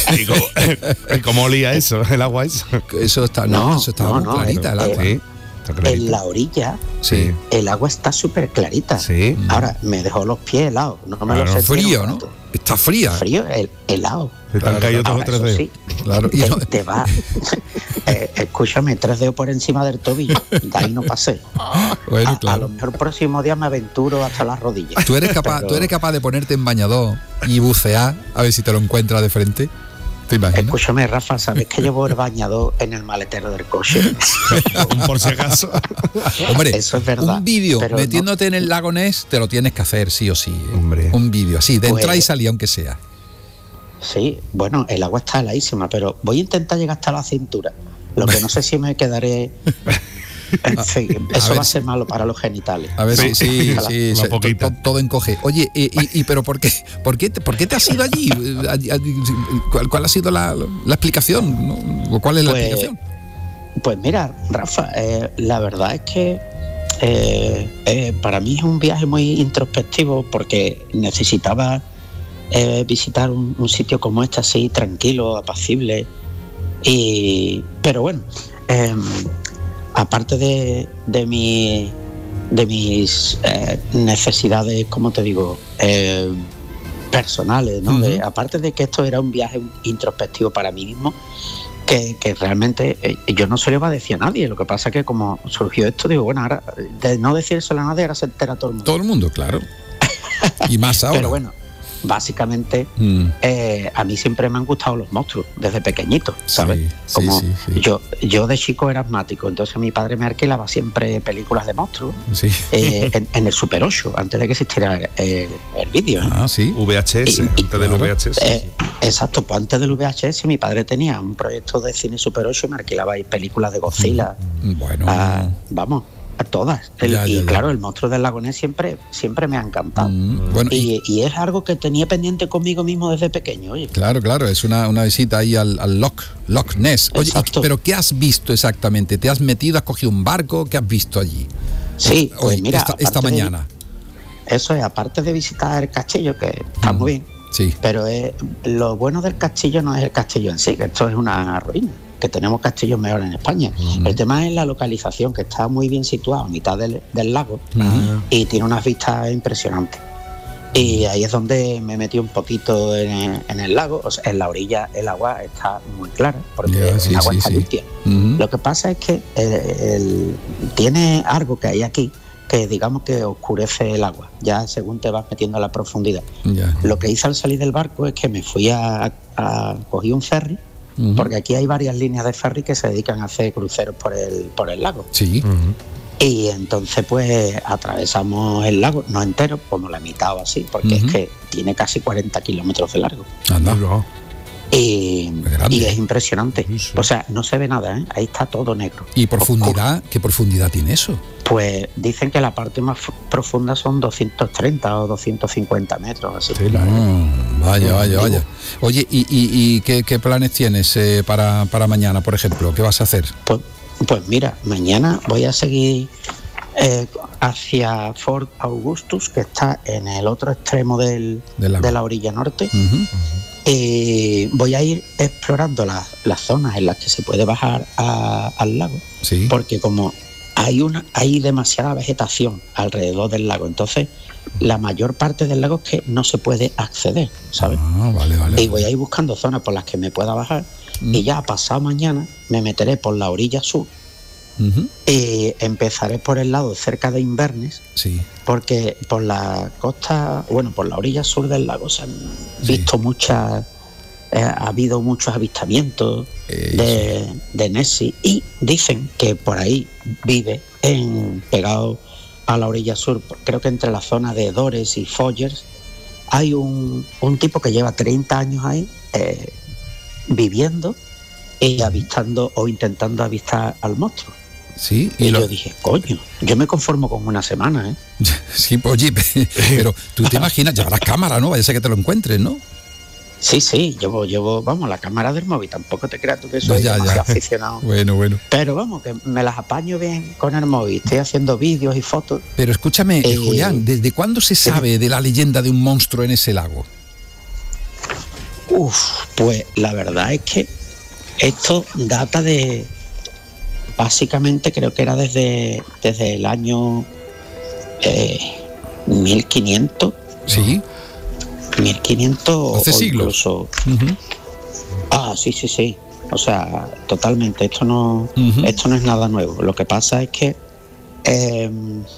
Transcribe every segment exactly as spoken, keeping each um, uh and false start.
¿Y cómo, ¿Y cómo olía eso, el agua eso? Eso está, no, no eso estaba no, muy clarita no, el agua. Sí, en la orilla, sí. el agua está súper clarita. Sí. Ahora, me dejó los pies helados. No me claro, lo frío, ¿no? Está fría. Frío, el, helado. Se te han caído dos o tres dedos. Sí, claro. Te, te va. eh, escúchame, tres dedos por encima del tobillo. De ahí no pasé. Bueno, a, claro. a lo mejor el próximo día me aventuro hasta las rodillas. ¿Tú eres capaz, Pero... ¿tú eres capaz de ponerte en bañador y bucear a ver si te lo encuentras de frente? ¿Te imaginas? Escúchame, Rafa, ¿sabes que llevo el bañador en el maletero del coche? Por si acaso. Hombre, eso es verdad. Un vídeo metiéndote no... en el lago Ness te lo tienes que hacer sí o sí. ¿eh? Hombre. Un vídeo así, de pues... entrar y salir aunque sea. Sí, bueno, el agua está heladísima, pero voy a intentar llegar hasta la cintura. Lo que no sé si me quedaré... En fin, eso va a ser malo para los genitales. A ver, sí, sí, sí, sí todo, todo encoge. Oye, y, y, y pero ¿por qué, por qué, te, por qué te has ido allí? ¿Cuál, cuál ha sido la, la explicación? ¿No? ¿O cuál es la pues, explicación? Pues mira, Rafa, eh, la verdad es que eh, eh, para mí es un viaje muy introspectivo porque necesitaba eh, visitar un, un sitio como este así, tranquilo, apacible. Y, pero bueno, eh, aparte de, de, mi, de mis eh, necesidades, como te digo, eh, personales, ¿no? Uh-huh. de, aparte de que esto era un viaje introspectivo para mí mismo, que, que realmente eh, yo no se lo iba a decir a nadie. Lo que pasa es que como surgió esto, digo, bueno, ahora de no decírselo a nadie, ahora se entera todo el mundo. Todo el mundo, claro. Y más ahora. Pero bueno, básicamente mm. eh, a mí siempre me han gustado los monstruos desde pequeñito, ¿sabes? Sí, como sí, sí, sí. yo yo de chico era asmático, entonces mi padre me alquilaba siempre películas de monstruos sí. eh, en, en el Super ocho, antes de que existiera el, el vídeo, ¿eh? Ah, sí. V H S, y, antes y, del V H S. Eh, exacto, pues antes del V H S mi padre tenía un proyecto de cine Super ocho y me alquilaba ahí películas de Godzilla. Bueno. Ah, vamos. A todas. El, ya, ya, y claro, ya. el monstruo del lago Ness siempre, siempre me ha encantado. Mm, bueno, y, y, y es algo que tenía pendiente conmigo mismo desde pequeño. Oye. Claro, claro, es una, una visita ahí al, al Loch, Loch Ness. Oye, y, pero ¿qué has visto exactamente? ¿Te has metido, has cogido un barco? ¿Qué has visto allí? Sí, Hoy, pues mira, esta, esta mañana. De, eso es, aparte de visitar el castillo, que está mm, muy bien. Sí. Pero es, lo bueno del castillo no es el castillo en sí, que esto es una ruina, que tenemos castillos mejores en España. Uh-huh. El tema es la localización, que está muy bien situado a mitad del, del lago uh-huh. y tiene unas vistas impresionantes. Y ahí es donde me metí un poquito en, en el lago, o sea, en la orilla el agua está muy clara, porque yeah, sí, el agua sí, está sí. limpia. Uh-huh. Lo que pasa es que el, el, tiene algo que hay aquí, que digamos que oscurece el agua, ya según te vas metiendo a la profundidad. Yeah. Lo que hice al salir del barco es que me fui a, a cogí un ferry, Uh-huh. porque aquí hay varias líneas de ferry que se dedican a hacer cruceros por el por el lago. Sí. Uh-huh. Y entonces pues atravesamos el lago, no entero, como la mitad o así, porque uh-huh. es que tiene casi cuarenta kilómetros de largo. Anda. Y, y es impresionante. Sí. O sea, no se ve nada, ¿eh? Ahí está todo negro. ¿Y profundidad? ¿Qué profundidad tiene eso? Pues dicen que la parte más f- profunda son doscientos treinta o doscientos cincuenta metros. Así. Sí, no, vaya, vaya, vaya. Oye, ¿y, y, y qué, qué planes tienes eh, para, para mañana, por ejemplo? ¿Qué vas a hacer? Pues, pues mira, mañana voy a seguir eh, hacia Fort Augustus, que está en el otro extremo del, de, la... de la orilla norte. Uh-huh. Uh-huh. Y voy a ir explorando las, las zonas en las que se puede bajar a, al lago, sí. porque como hay una hay demasiada vegetación alrededor del lago, entonces la mayor parte del lago es que no se puede acceder, ¿sabes? Ah, vale, vale, y voy a ir buscando zonas por las que me pueda bajar mm. y ya pasado mañana me meteré por la orilla sur. Uh-huh. Y empezaré por el lado cerca de Inverness, sí. porque por la costa, bueno, por la orilla sur del lago se han sí. visto muchas, eh, ha habido muchos avistamientos eh, de, sí. de Nessie, y dicen que por ahí vive, en, pegado a la orilla sur, creo que entre la zona de Dores y Foyers, hay un, un tipo que lleva treinta años ahí eh, viviendo y avistando o intentando avistar al monstruo. Sí, y, y lo... yo dije, coño, yo me conformo con una semana, ¿eh? Sí, oye, pero tú te imaginas, llevarás cámara, ¿no? Vaya a ser que te lo encuentres, ¿no? Sí, sí, llevo, llevo, vamos, la cámara del móvil, tampoco te creas tú que soy no, ya, demasiado ya. aficionado. Bueno, bueno. Pero vamos, que me las apaño bien con el móvil, estoy haciendo vídeos y fotos. Pero escúchame, eh, Julián, ¿desde cuándo se sabe eh, de la leyenda de un monstruo en ese lago? Uf, pues la verdad es que esto data de, básicamente creo que era desde, desde el año eh, mil quinientos. Sí. mil quinientos Hace o siglos. Incluso, Uh-huh. Ah, sí, sí, sí. O sea, totalmente. Esto no, Uh-huh. esto no es nada nuevo. Lo que pasa es que, eh,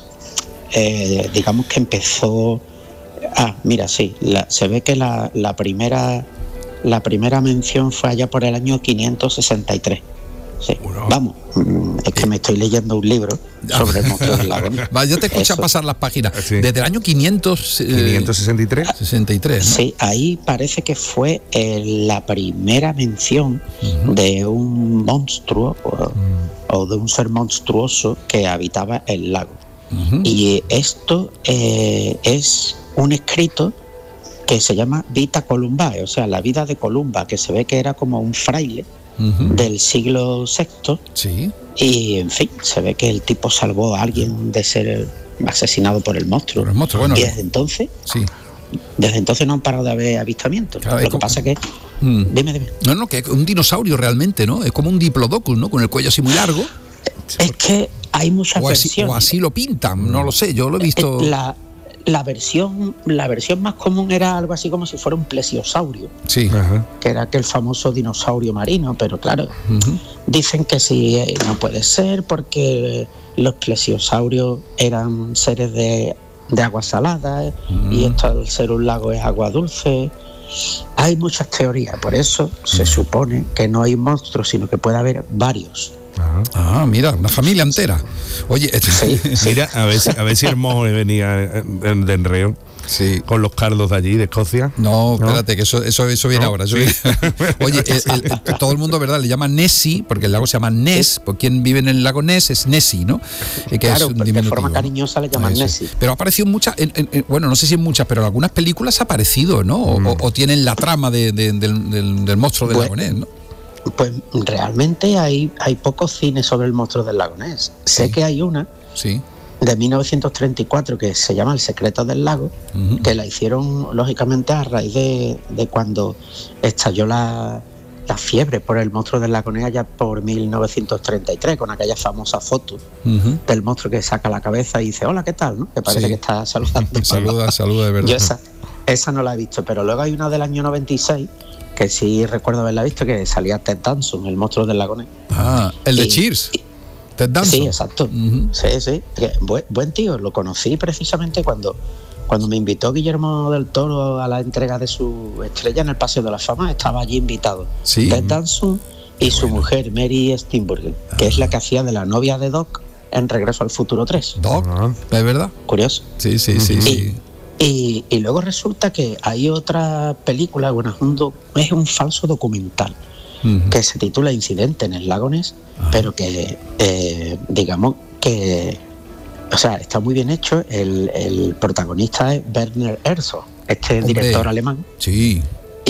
eh, digamos que empezó. Ah, mira, sí. La, se ve que la, la primera, la primera mención fue allá por el año quinientos sesenta y tres. Sí. Bueno. Vamos, mm, es que me estoy leyendo un libro sobre el monstruo del lago. Va, yo te escucho Eso. pasar las páginas. Sí. Desde el año quinientos, eh, quinientos sesenta y tres. sesenta y tres, ¿no? Sí, ahí parece que fue eh, la primera mención Ujú. de un monstruo o, o de un ser monstruoso que habitaba el lago. Ujú. Y esto eh, es un escrito que se llama Vita Columbae, o sea, la vida de Columba, que se ve que era como un fraile Ujú. del siglo sexto. Sí. Y, en fin, se ve que el tipo salvó a alguien de ser asesinado por el monstruo. Por el monstruo, bueno. Y desde entonces, Sí. desde entonces no han parado de haber avistamientos. Claro, es Lo que como- pasa que, Mm. dime, dime. No, no, que es un dinosaurio realmente, ¿no? Es como un diplodocus, ¿no? Con el cuello así muy largo. Es que hay muchas O así, versiones. o así lo pintan, no lo sé, yo lo he visto. Eh, La, la versión, la versión más común era algo así como si fuera un plesiosaurio, Sí. Ajá. que era aquel famoso dinosaurio marino, pero claro, Ujú. dicen que sí, eh, no puede ser porque los plesiosaurios eran seres de, de agua salada eh, Mm. y esto al ser un lago es agua dulce. Hay muchas teorías, por eso se supone que no hay monstruos, sino que puede haber varios. Ajá. Ah, mira, una familia entera. Oye, este- Sí, Mira, a ver, si, a ver si el mojo venía de, de enreo sí. con los cardos de allí, de Escocia. No, espérate, que eso, eso, eso viene ¿No? ahora. eso Sí. viene- Oye, el- el- todo el mundo, ¿verdad? Le llama Nessie, porque el lago se llama Ness, por quien vive en el lago Ness es Nessie, ¿no? Eh, que claro, es un de diminutivo, forma ¿no? cariñosa le llaman Eso. Nessie. Pero ha aparecido en muchas, en- en- en- bueno, no sé si en muchas, pero en algunas películas ha aparecido, ¿no? O, o- o tienen la trama de- de- del, del- del monstruo del Pues- lago Ness, ¿no? Pues realmente hay, hay pocos cines sobre el monstruo del lago Ness. Sé Sí. que hay una Sí. de mil novecientos treinta y cuatro que se llama El secreto del lago, Ujú. que la hicieron lógicamente a raíz de, de cuando estalló la, la fiebre por el monstruo del lago Ness allá por mil novecientos treinta y tres, con aquella famosa foto Ujú. del monstruo que saca la cabeza y dice hola, ¿qué tal? ¿no? Que parece Sí. que está saludando. Saluda, saluda de verdad. Yo esa, esa no la he visto, pero luego hay una del año noventa y seis que sí recuerdo haberla visto, que salía Ted Danson, el monstruo del lago Ness. Ah, el de Y- Cheers. Ted Danson. Sí, exacto. Ujú. Sí, sí. Que buen, buen tío. Lo conocí precisamente cuando, cuando me invitó Guillermo del Toro a la entrega de su estrella en el Paseo de la Fama. Estaba allí invitado. Sí. Ted Danson y su mujer, Mary Steenburgen, que es la que hacía de la novia de Doc en Regreso al Futuro tres. Doc, Ajá. ¿es verdad? Curioso. Sí, sí, sí, sí. Y, y luego resulta que hay otra película, bueno, es un, do- es un falso documental Ujú. que se titula Incidente en el lago Ness, Ah. pero que eh, digamos que, o sea, está muy bien hecho. El, el protagonista es Werner Herzog, este Hombre. director alemán. Sí.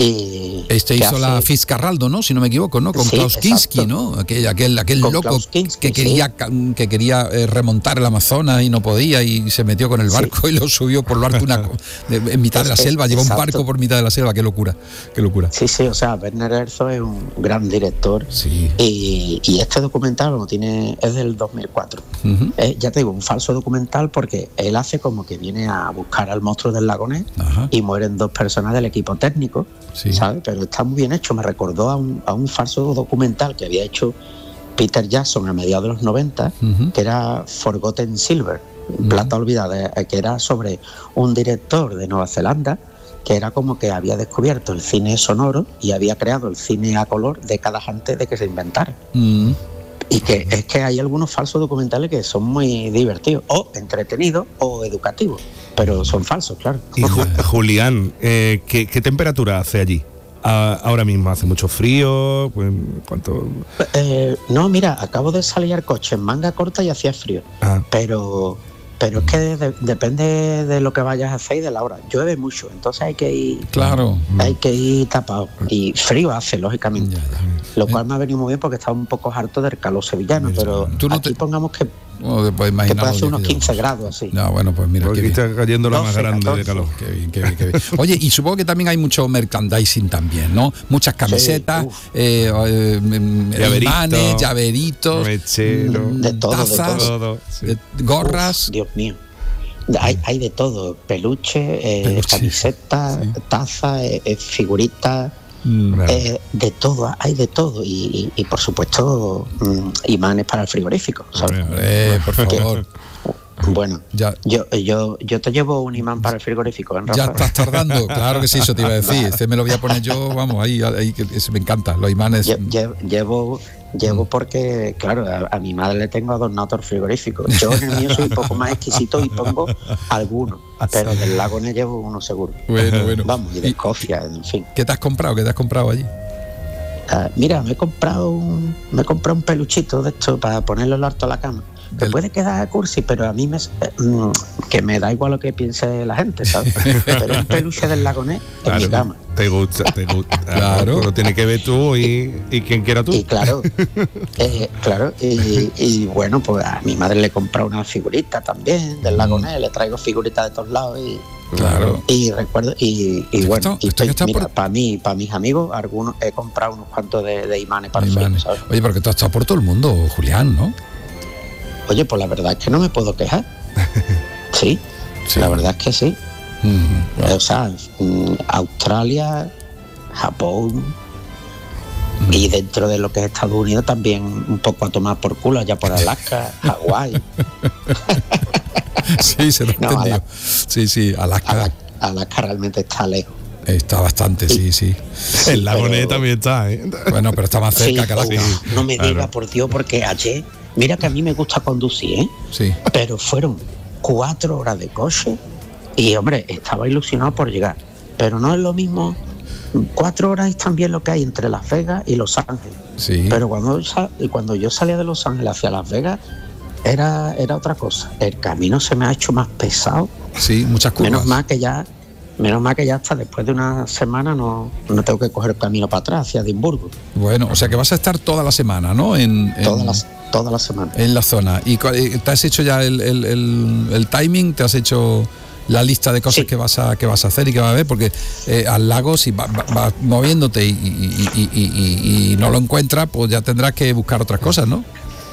Y Este que hizo la hace- Fitzcarraldo, ¿no? Si no me equivoco, ¿no? Con Sí, Klaus Kinski, exacto. ¿no? Aquel, aquel, aquel Con loco Klaus Kinski, que quería, ca- que quería eh, remontar el Amazonas y no podía y se metió con el Sí. barco y lo subió por lo alto una, co- de- en mitad de la Es- es- selva, llevó un exacto. barco por mitad de la selva, qué locura, qué locura. Sí, sí, o sea, Werner Herzog es un gran director. Sí. Y, y este documental bueno, tiene, es del dos mil cuatro. Ujú. Eh, ya te digo, un falso documental porque él hace como que viene a buscar al monstruo del lago Ness Ajá. y mueren dos personas del equipo técnico, Sí. ¿sabes? Pero está muy bien hecho. Me recordó a un, a un falso documental que había hecho Peter Jackson a mediados de los noventa, Ujú. que era Forgotten Silver, Plata Olvidada, eh, que era sobre un director de Nueva Zelanda que era como que había descubierto el cine sonoro y había creado el cine a color décadas antes de que se inventara. Mm. Y que es que hay algunos falsos documentales que son muy divertidos, o entretenidos o educativos, pero son falsos, claro. Y Ju- Julián, eh, ¿qué, qué temperatura hace allí? Ah, ahora mismo hace mucho frío, pues, ¿cuánto? Eh, no, mira, acabo de salir al coche en manga corta y hacía frío, Ah, pero pero es que de- de- depende de lo que vayas a hacer y de la hora. Llueve mucho, entonces hay que ir, Claro. hay que ir tapado. Y frío hace, lógicamente. Ya, ya. lo cual me ha venido muy bien porque estaba un poco harto del calor sevillano, Mira, pero tú no aquí te- pongamos que, Oh, pues que puede imaginaos hacer ya unos que quince llevamos. grados así. No, bueno, pues mira, Porque qué aquí bien. está cayendo la más doce, grande de catorce. calor. Qué bien, qué bien, qué bien. Oye, y supongo que también hay mucho merchandising también, ¿no? Muchas camisetas, uf. eh, eh, mm, Llaverito, imanes, llaveritos, mechero, mm, de todo, de tazas, todo, sí. de- gorras. Uf, Dios mío. Hay, hay de todo, peluche, eh, Peluche, camisetas, sí. tazas, eh, eh, figuritas, Mm, Claro. eh, de todo, hay de todo. Y, y, y, por supuesto, mm, imanes para el frigorífico, ¿sabes? hombre, por favor. Bueno, Ya, yo, yo, yo te llevo un imán para el frigorífico, ¿eh, Rafa? ya estás tardando, claro que sí, eso te iba a decir. Este me lo voy a poner yo, vamos, ahí, ahí que eso me encanta, los imanes. Lle- lle- Llevo, llevo porque, claro, a, a mi madre le tengo adornado el frigorífico. Yo en el mío soy un poco más exquisito y pongo algunos, pero del lago ne llevo uno seguro. Bueno, bueno. Vamos, y de ¿Y Escocia, en fin. ¿Qué te has comprado? ¿Qué te has comprado allí? Ah, mira, me he comprado un, me he comprado un peluchito de esto para ponerlo al alto de la cama. Te Del- puede quedar cursi, pero a mí me, eh, mm, que me da igual lo que piense la gente, ¿sabes? Pero un peluche del lago Ness en mi cama. Te gusta, te gusta. Claro. Lo tienes que ver tú y, y quien quiera tú. Y claro, eh, claro, y, y bueno, pues a mi madre le he comprado una figurita también del lago Mm. Ness, le traigo figuritas de todos lados y, Claro. y recuerdo, y, y Esto- bueno, y esto que está mira, por- para mí, para mis amigos, algunos he comprado unos cuantos de, de imanes para el frío, Imanes. ¿sabes? Oye, porque tú has estado por todo el mundo, Julián, ¿no? Oye, pues la verdad es que no me puedo quejar. Sí, Sí. la verdad es que sí. Mm, O sea, mm, Australia, Japón y dentro de lo que es Estados Unidos también un poco a tomar por culo, allá por Alaska, Hawái. sí, se lo he No, entendido. Ala- Sí, sí, Alaska Alaska, Alaska realmente está lejos. está bastante, sí, sí. El lago pero- Ness también está, ¿eh? Bueno, pero está más cerca Sí, que Alaska. uf, no me claro. diga, por Dios, porque ayer, mira que a mí me gusta conducir, ¿eh? Sí. Pero fueron cuatro horas de coche y, hombre, estaba ilusionado por llegar. Pero no es lo mismo. Cuatro horas es también lo que hay entre Las Vegas y Los Ángeles. Sí. Pero cuando, sa- cuando yo salía de Los Ángeles hacia Las Vegas, era, era otra cosa. El camino se me ha hecho más pesado. Sí, muchas curvas. Menos mal que ya, menos mal que ya hasta después de una semana no, no tengo que coger el camino para atrás hacia Edimburgo. Bueno, o sea que vas a estar toda la semana, ¿no? En, en, Toda la, toda la semana. en la zona. ¿Y cuál- eh, te has hecho ya el, el- el- el timing? ¿Te has hecho la lista de cosas Sí. que vas a que vas a hacer y que vas a ver? Porque eh, al lago, si vas va, va moviéndote y, y- y- y- y- y no lo encuentras, pues ya tendrás que buscar otras cosas, ¿no?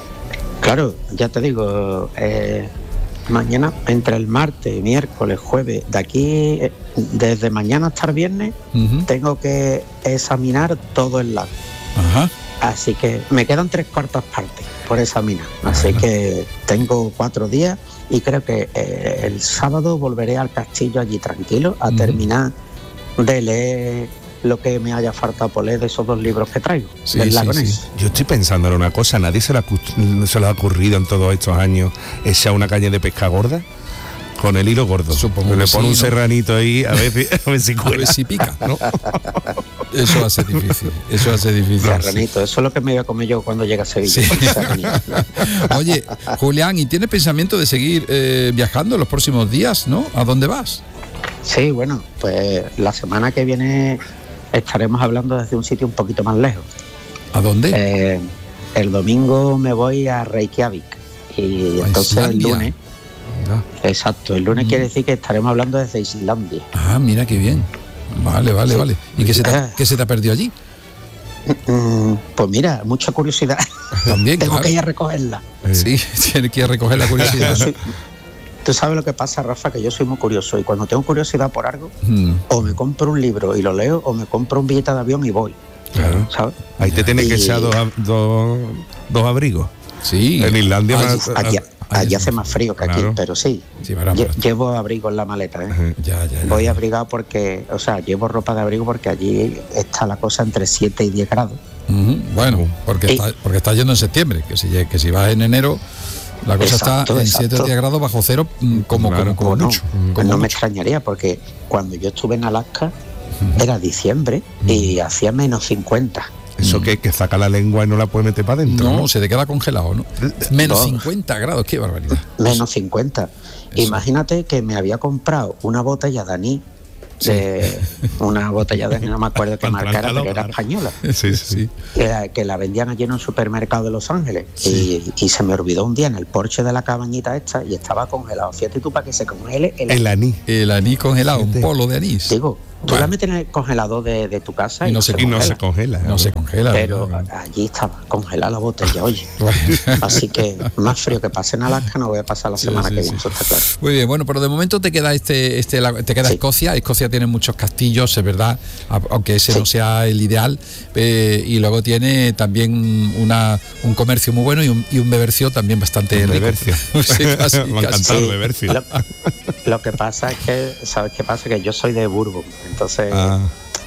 Claro, ya te digo, eh, mañana, entre el martes, miércoles, jueves, de aquí, eh, desde mañana hasta el viernes, Ujú. tengo que examinar todo el lago. Ajá. Así que me quedan tres cuartas partes por examinar. Así que tengo cuatro días y creo que eh, el sábado volveré al castillo allí tranquilo a Ujú. terminar de leer lo que me haya faltado por leer de esos dos libros que traigo. Sí, del sí, lago sí. Ness. Yo estoy pensando en una cosa, ¿a nadie se le ha, cu- se le ha ocurrido en todos estos años echar una caña de pesca gorda? Con el hilo gordo. Supongo Le que pone sí, un ¿no? serranito ahí a ver, si- a ver si A cuela. ver si pica, ¿no? Eso va a ser difícil. Eso va a ser difícil. Serranito, eso es lo que me voy a comer yo cuando llegue a Sevilla. Sí. Serranito. Oye, Julián, ¿y tienes pensamiento de seguir eh, viajando en los próximos días, no? ¿A dónde vas? Sí, bueno, pues la semana que viene estaremos hablando desde un sitio un poquito más lejos. ¿A dónde? Eh, el domingo me voy a Reykjavik y A entonces el Islandia. lunes, exacto, el lunes Mm. quiere decir que estaremos hablando desde Islandia. Ah, mira qué bien. Vale, vale, Sí. vale. ¿Y qué se, te, Ah. qué se te ha perdido allí? Mm, pues mira, mucha curiosidad. También, Tengo claro. que ir a recogerla. Eh, Sí, tienes que ir a recoger la curiosidad. Yo soy- Tú sabes lo que pasa, Rafa, que yo soy muy curioso y cuando tengo curiosidad por algo, Mm, o me compro un libro y lo leo, o me compro un billete de avión y voy, Claro. ¿sabes? Ahí te tienes que Y- echar dos, ab- dos, dos abrigos. sí. En Islandia Ay, más- Allí, Ah, allí ya hace sí. más frío que aquí, Claro. pero sí. Sí, verá, Lle- pero- Llevo abrigo en la maleta, ¿eh? Ajá. ya, ya, ya. Voy abrigado porque, o sea, llevo ropa de abrigo porque allí está la cosa entre siete y diez grados. Ujú, bueno, porque Y- está, porque está yendo en septiembre, que si, que si vas en enero, la cosa Exacto, está en exacto. siete o diez grados bajo cero, mm, como, Claro, como, como Bueno, mucho. pues como no me mucho. extrañaría porque cuando yo estuve en Alaska era diciembre y hacía menos cincuenta. Eso que, que saca la lengua y no la puede meter para adentro. No, se te queda congelado, ¿no? Menos No. cincuenta grados, qué barbaridad. Menos cincuenta. Eso. Imagínate que me había comprado una botella de anís de una botella de, no me acuerdo qué marca era, pero era española. Sí, sí. Que, que la vendían allí en un supermercado de Los Ángeles. Sí. Y, y se me olvidó un día en el porche de la cabañita esta y estaba congelado. Fíjate tú para que se congele el, el anís. El anís congelado, un polo de anís. Digo, tú bueno. la metes en el congelador de, de tu casa y, y, no, no se, se y no se congela. No se congela. Pero no. allí estaba congelada la botella, oye. Así que más frío que pase en Alaska no voy a pasar la semana sí, sí, que viene, sí. eso está claro. Muy bien, bueno, pero de momento te queda este, este te queda sí. Escocia. Escocia tiene muchos castillos, es verdad, aunque ese sí. no sea el ideal. Eh, y luego tiene también una, un comercio muy bueno y un, y un bebercio también bastante un rico. Bebercio. sí, casi, Me ha encantado el bebercio. Lo, lo que pasa es que, ¿sabes qué pasa? Que yo soy de Bourbon, entonces... Ah.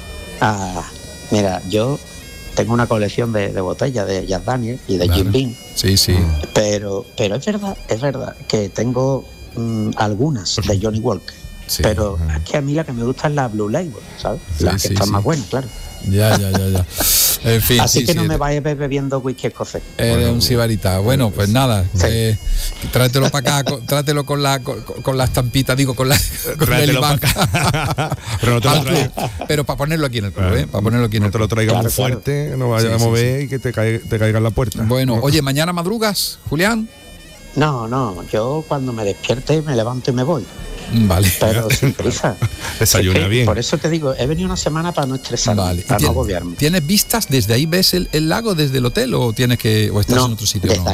Ah, mira, yo tengo una colección de, de botellas de Jack Daniel y de claro. Jim Beam. Sí, sí. Pero, pero es verdad, es verdad que tengo mmm, algunas de Johnny Walker. Sí. Pero uh-huh. es que a mí la que me gusta es la Blue Label, ¿sabes? Sí, la que sí, está sí. más buena, claro. Ya, ya, ya, ya. En fin, así sí, que sí, no sí. me vayas bebiendo whisky escocés. Eres bueno, un sibarita. Bueno, pues nada, sí. eh, tráetelo para acá, con, trátelo con la con, con la estampita, digo, con la con el imán. Pero no te lo traigas. Pero para ponerlo aquí en el club, ¿eh? Para ponerlo aquí en el No te lo traigas claro, muy fuerte, claro. no vayas sí, a mover sí, sí. y que te, caiga, te caiga en la puerta. Bueno, oye, ¿mañana madrugas, Julián? No, no, yo cuando me despierte me levanto y me voy. Vale. Pero sin prisa. Desayuna es que, bien. Por eso te digo, he venido una semana para no estresarme, vale. para no agobiarme. ¿Tienes vistas desde ahí? ¿Ves el, el lago desde el hotel o tienes que o estás no, en otro sitio? No?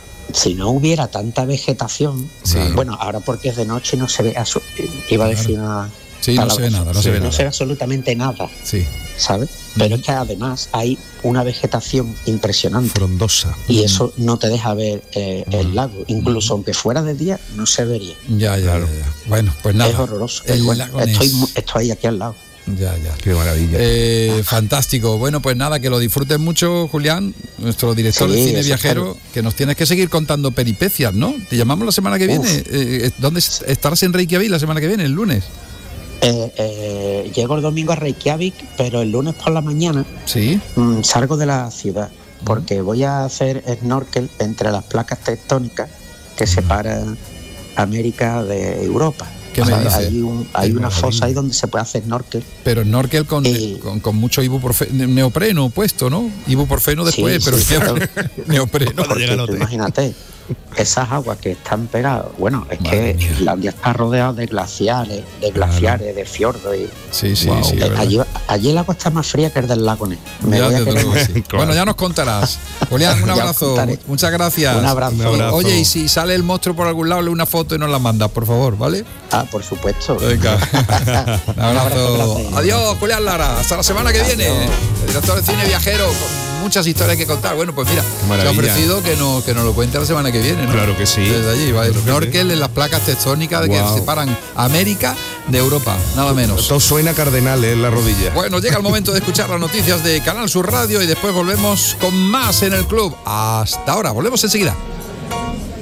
Si no hubiera tanta vegetación, sí. bueno, ahora porque es de noche no se ve, asu- iba a decir una Sí, no se ve nada, no sí, se ve no nada. se ve absolutamente nada. Sí. ¿Sabes? Pero mm. es que además hay una vegetación impresionante. Frondosa. Y mm. eso no te deja ver eh, mm. el lago. Incluso mm. aunque fuera de día, no se vería. Ya, ya, claro. ya, ya. Bueno, pues nada. Es horroroso. El bueno, estoy, estoy aquí al lado. Ya, ya. Qué maravilla. Eh, fantástico. Bueno, pues nada, que lo disfrutes mucho, Julián, nuestro director sí, de cine viajero, claro. que nos tienes que seguir contando peripecias, ¿no? Te llamamos la semana que Uf. viene. Eh, ¿Dónde estarás en Reykjavik la semana que viene, el lunes? Eh, eh, llego el domingo a Reykjavik, pero el lunes por la mañana ¿Sí? mmm, salgo de la ciudad porque voy a hacer snorkel entre las placas tectónicas que separan América de Europa. ¿Qué me dices? Hay, un, hay una fosa ahí donde se puede hacer snorkel. Pero snorkel con, y, con, con mucho ibuprofeno, neopreno puesto, ¿no? Ibuprofeno después, sí, pero sí, neopreno. Porque, imagínate, esas aguas que están pegadas, bueno, es Madre que mía. Islandia está rodeada de glaciares, de glaciares, claro. de fiordos y sí, sí, wow. sí, eh, allí, allí el agua está más fría que el del lago Ness. Me voy a quedar sí. Claro. Bueno, ya nos contarás. Julián, un abrazo. Muchas gracias. Un abrazo. un abrazo. Oye, y si sale el monstruo por algún lado, le una foto y nos la mandas, por favor, ¿vale? Ah, por supuesto. Venga. Un abrazo. Adiós, Julián Lara. Hasta la semana que viene. El director de cine viajero. Muchas historias que contar. Bueno, pues mira, se ha ofrecido que nos, que nos lo cuente la semana que viene, ¿no? Claro que sí. Desde allí, va el snorkel en las placas tectónicas de wow. que separan América de Europa, nada menos. Todo suena cardenal en la rodilla. Bueno, llega el momento de escuchar las noticias de Canal Sur Radio y después volvemos con más en el club. Hasta ahora, volvemos enseguida.